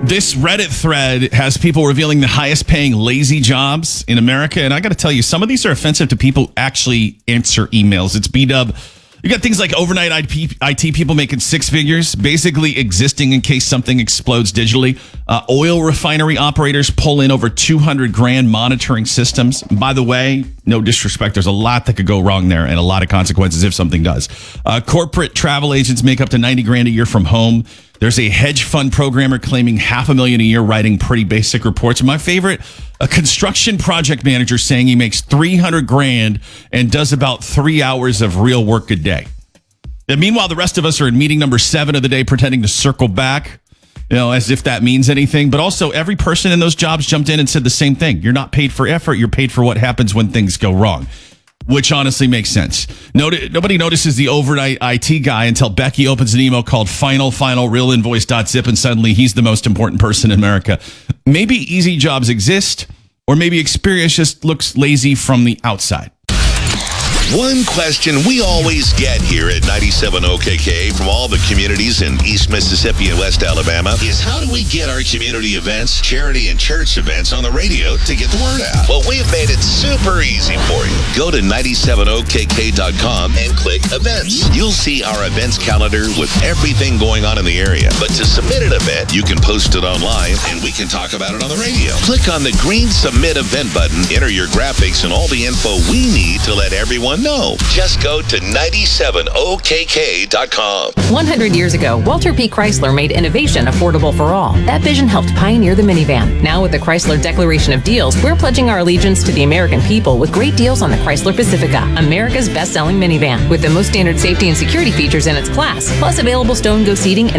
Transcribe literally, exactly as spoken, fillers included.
This Reddit thread has people revealing the highest paying lazy jobs in America. And I got to tell you, some of these are offensive to people who actually answer emails. It's B-dub. You got things like overnight I T people making six figures, basically existing in case something explodes digitally. Uh, oil refinery operators pull in over two hundred grand monitoring systems. By the way, no disrespect, there's a lot that could go wrong there and a lot of consequences if something does. Uh, corporate travel agents make up to ninety grand a year from home. There's a hedge fund programmer claiming half a million a year writing pretty basic reports. My favorite, a construction project manager saying he makes three hundred grand and does about three hours of real work a day. And meanwhile, the rest of us are in meeting number seven of the day pretending to circle back, you know, as if that means anything. But also, every person in those jobs jumped in and said the same thing. You're not paid for effort. You're paid for what happens when things go wrong. Which honestly makes sense. Nobody notices the overnight I T guy until Becky opens an email called final, final, real invoice.zip, and suddenly he's the most important person in America. Maybe easy jobs exist, or maybe experience just looks lazy from the outside. One question we always get here at ninety-seven O K K from all the communities in East Mississippi and West Alabama is how do we get our community events, charity and church events on the radio to get the word out? Well, we've made it super easy for you. Go to ninety-seven O K K dot com and click events. You'll see our events calendar with everything going on in the area. But to submit an event, you can post it online and we can talk about it on the radio. Click on the green submit event button, enter your graphics and all the info we need to let everyone know. Just go to ninety-seven O K K dot com. one hundred years ago, Walter P. Chrysler made innovation affordable for all. That vision helped pioneer the minivan. Now with the Chrysler Declaration of Deals, we're pledging our allegiance to the American people with great deals on the Chrysler Pacifica, America's best-selling minivan, with the most standard safety and security features in its class, plus available stow-and-go seating and